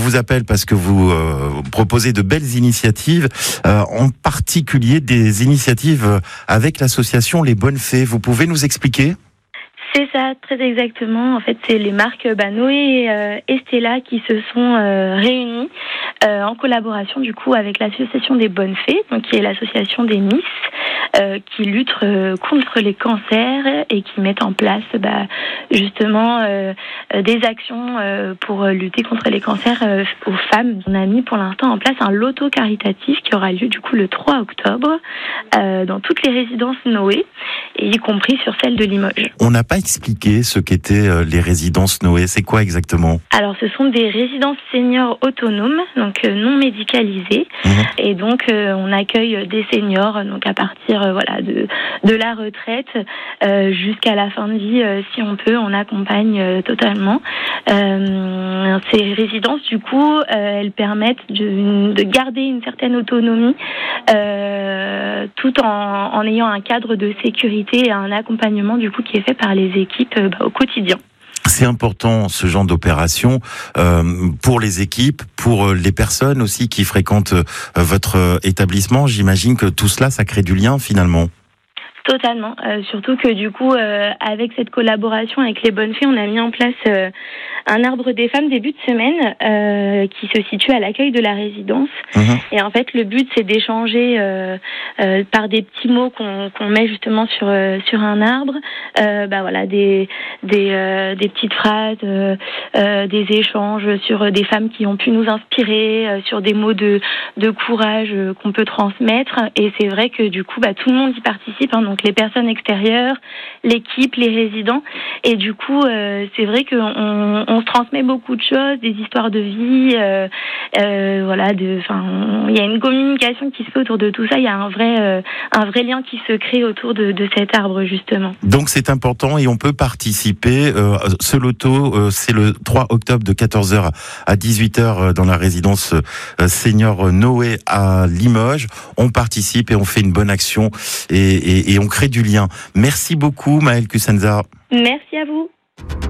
vous appelle parce que vous proposez de belles initiatives, en particulier des initiatives avec l'association Les Bonnes Fées. Vous pouvez nous expliquer ? C'est ça, très exactement. En fait, c'est les marques Noé et Stella qui se sont réunies en collaboration du coup avec l'association des Bonnes Fées, donc qui est l'association des Miss, qui lutte contre les cancers et qui mettent en place justement des actions pour lutter contre les cancers aux femmes. On a mis pour l'instant en place un loto caritatif qui aura lieu du coup le 3 octobre dans toutes les résidences Noé, et y compris sur celle de Limoges. On n'a pas expliqué ce qu'étaient les résidences Noé. C'est quoi exactement ? Alors, ce sont des résidences seniors autonomes, donc non médicalisées. Et donc, on accueille des seniors donc à partir de la retraite jusqu'à la fin de vie, si on peut, on accompagne totalement. Ces résidences, du coup, elles permettent de garder une certaine autonomie tout en ayant un cadre de sécurité et un accompagnement du coup qui est fait par les équipes au quotidien. C'est important ce genre d'opération pour les équipes, pour les personnes aussi qui fréquentent votre établissement. J'imagine que tout cela, ça crée du lien finalement. Totalement, surtout que du coup, avec cette collaboration avec les Bonnes Fées, on a mis en place un arbre des femmes début de semaine qui se situe à l'accueil de la résidence. Et en fait, le but, c'est d'échanger par des petits mots qu'on met justement sur un arbre, des petites phrases, des échanges sur des femmes qui ont pu nous inspirer, sur des mots de courage qu'on peut transmettre. Et c'est vrai que du coup, tout le monde y participe, donc les personnes extérieures, l'équipe, les résidents. Et du coup, c'est vrai qu'on se transmet beaucoup de choses, des histoires de vie, il y a une communication qui se fait autour de tout ça. Il y a un vrai lien qui se crée autour de cet arbre, justement. Donc c'est important et on peut participer. Ce loto, c'est le 3 octobre de 14h à 18h dans la résidence senior Noé à Limoges. On participe et on fait une bonne action et on crée du lien. Merci beaucoup Maëlle Kusenza. Merci à vous.